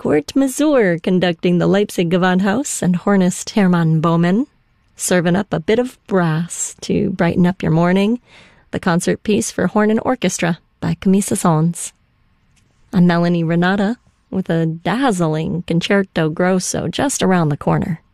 Fort Mazur conducting the Leipzig Gewandhaus and hornist Hermann Böhme, serving up a bit of brass to brighten up your morning, the concert piece for horn and orchestra by Camille Saint-Saëns. I'm Melanie Renata with a dazzling Concerto Grosso just around the corner.